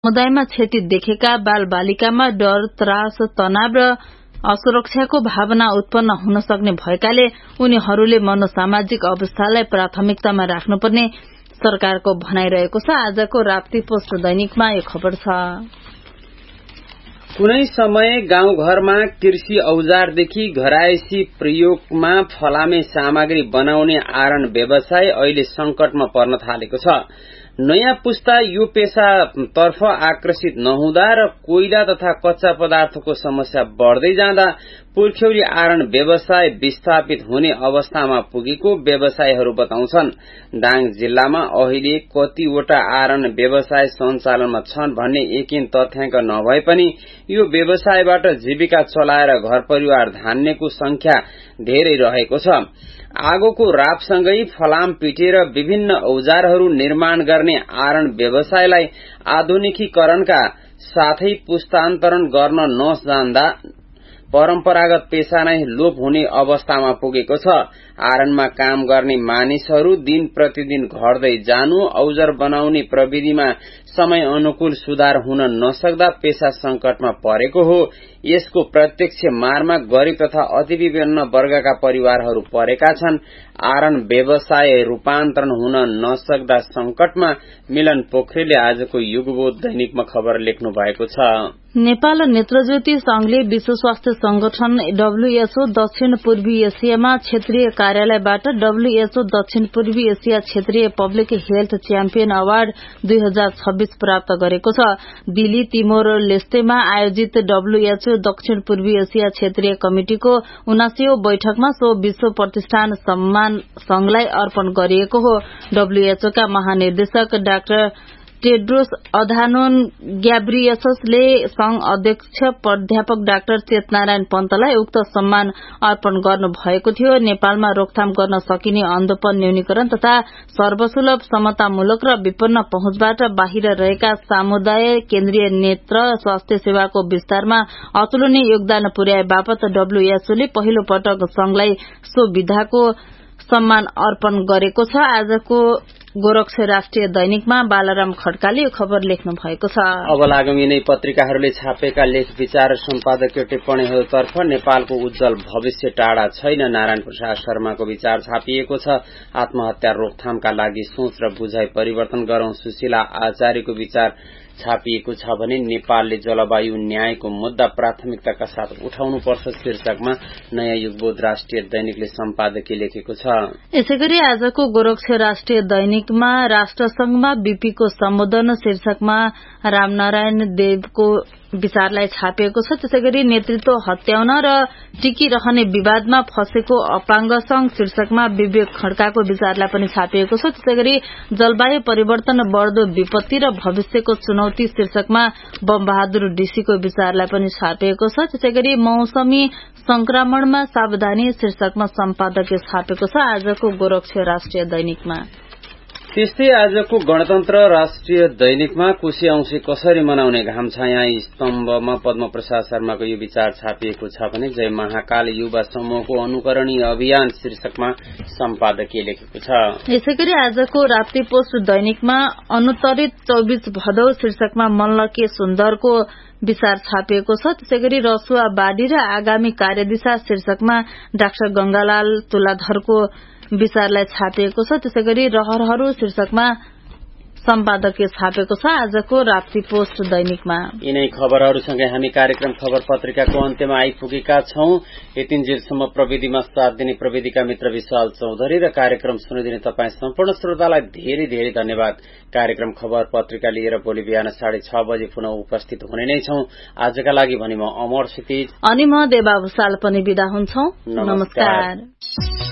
समुदायमा क्षति देखेका बालबालिकामा डर, त्रास, तनाव र असुरक्षाको भावना उत्पन्न हुन सक्ने भएकाले उनीहरूले मनोसामाजिक अवस्थालाई प्राथमिकतामा राख्नुपर्ने सरकारको भनाइरहेको छ। आजको राप्ती पोस्ट दैनिकमा यो खबर छ। कुनै समय गाउँघरमा कृषि औजारदेखि घरायसी प्रयोगमा फलामे सामग्री बनाउने आरण व्यवसाय अहिले संकटमा पर्न थालेको छ। नयाँ पुस्ता यो पेशातर्फ आकर्षित नहुँदा र कोइला तथा कच्चा पदार्थको समस्या बढ़दै जाँदा पुर्ख्यौली आरण व्यवसाय विस्थापित हुने अवस्थामा पुगेको व्यवसायीहरू बताउँछन्। दाङ जिल्लामा अहिले कतिवटा आरण व्यवसाय सञ्चालनमा छन् भन्ने एकिन तथ्याङ्क नभए पनि यो व्यवसायबाट जीविका चलाएर घर परिवार धान्नेको संख्या धेरै रहेको छ। आगोको रापसँगै फलाम पिटेर विभिन्न औजारहरू निर्माण गर्ने आरण व्यवसायलाई आधुनिकीकरणका साथै पुस्तान्तरण गर्न नजान्दा परम्परागत पेशा नै लोप हुने अवस्थामा पुगेको छ। आरणमा काम गर्ने मानिसहरू दिन प्रतिदिन घट्दै जानु, औजार बनाउने प्रविधिमा समय अनुकूल सुधार हुन नसक्दा पेशा संकटमा परेको हो। यसको प्रत्यक्ष मारमा गरीब तथा अति विभिन्न वर्गका परिवारहरू परेका छन्। आरण व्यवसाय रूपान्तरण हुन नसक्दा संकटमा मिलन पोखरेलले आजको युगबोध दैनिकमा खबर लेख्नु भएको छ। नेपाल नेत्रज्योति संघले विश्व स्वास्थ्य संगठन WHO दक्षिण पूर्वी एसियामा क्षेत्रीय कार्यालयबाट WHO दक्षिण पूर्वी एसिया क्षेत्रीय पब्लिक हेल्थ च्याम्पियन अवार्ड 2026 प्राप्त गरेको छ। दिल्ली तिमोर लेस्तेमा आयोजित WHO दक्षिण पूर्वी एसिया क्षेत्रीय कमिटिको 79औं बैठकमा सो विश्व प्रतिष्ठान सम्मान संघलाई अर्पण गरिएको हो। WHO का महानिर्देशक डाक्टर टेड्रोस अधानोम ग्याब्रियससले संघ अध्यक्ष प्राध्यापक डाक्टर चेतनारायण पन्तलाई उक्त सम्मान अर्पण गर्नु भएको थियो। नेपालमा रोकथाम गर्न सकिने अन्धोपन न्यूनीकरण तथा सर्वसुलभ समतामूलक र विपन्न पहुँचबाट बाहिर रहेका समुदाय केन्द्रीय नेत्र स्वास्थ्य सेवाको विस्तारमा अतुलनीय योगदान पुर्याए बापत WHO ले पहिलो पटक संघलाई सो विधाको सम्मान अर्पण गरेको छ। आजको गोरक्ष राष्ट्रिय दैनिकमा बालाराम खड्काले यो खबर लेख्नु भएको छ। अब लागौं यिनै पत्रिकाहरूले छापेका लेख विचार सम्पादकीय टिप्पणीहरूतर्फ। नेपालको उज्जवल भविष्य टाढा छैन, नारायण प्रसाद शर्माको विचार छापिएको छ। आत्महत्या रोकथामका लागि सोच र बुझाइ परिवर्तन गरौं, सुशीला आचार्यको विचार छापिएको छ भने नेपालले जलवायु न्यायको मुद्दा प्राथमिकताका साथ उठाउनुपर्छ शीर्षकमा नयाँ युगबोध राष्ट्रिय दैनिकले सम्पादकीय लेखेको छ। यसैगरी आजको गोरक्ष राष्ट्रिय दैनिकमा राष्ट्रसंघमा बीपीको सम्बोधन शीर्षकमा रामनारायण देवको विचारलाई छापिएको छ। त्यसैगरी नेतृत्व हत्याउन र टिकिरहने विवादमा फँसेको अपाङ्ग संघ शीर्षकमा विवेक खड्काको विचारलाई पनि छापिएको छ। त्यसैगरी जलवायु परिवर्तन, बढ़दो विपत्ति र भविष्यको चुनौती शीर्षकमा बमबहादुर डीसीको विचारलाई पनि छापिएको छ। त्यसैगरी मौसमी संक्रमणमा सावधानी शीर्षकमा सम्पादकीय छापेको छ आजको गोरक्ष राष्ट्रिय दैनिकमा। त्यस्तै आजको गणतन्त्र राष्ट्रिय दैनिकमा कोशी औंसी कसरी मनाउने घाम छाया स्तम्भमा पद्म प्रसाद शर्माको यो विचार छापिएको छ भने जय महाकाल युवा समूहको अनुकरणीय अभियान शीर्षकमा सम्पादकीय लेखेको छ। यसैगरी आजको राप्ती पोस्ट दैनिकमा अनुत्तरित 24 भदौ शीर्षकमा मल्लके सुन्दरको विचार छापिएको छ। त्यसैगरी रसुवा बाढ़ी र आगामी कार्यदिशा शीर्षकमा डाक्टर गंगालाल तुलाधरको विचारलाई छापिएको छ। त्यसैगरी रहरहरू शीर्षकमा सम्पादकीय छापेको छ आजको राप्ती पोस्ट दैनिकमा। यिनै खबरहरूसँगै हामी कार्यक्रम खबर पत्रिकाको अन्त्यमा आइपुगेका छौं। यतिन्जेलसम्म प्रविधिमा साथ दिने प्रविधिका मित्र विशाल चौधरी र कार्यक्रम सुनिदिने तपाई सम्पूर्ण श्रोतालाई धेरै धेरै धन्यवाद। कार्यक्रम खबर पत्रिका लिएर भोलि बिहान 6:30 बजे पुनः उपस्थित हुने नै छौं। आजका लागि भने म अमर क्षितिज अनि म देवा भुसाल पनि बिदा हुन्छौं। नमस्कार।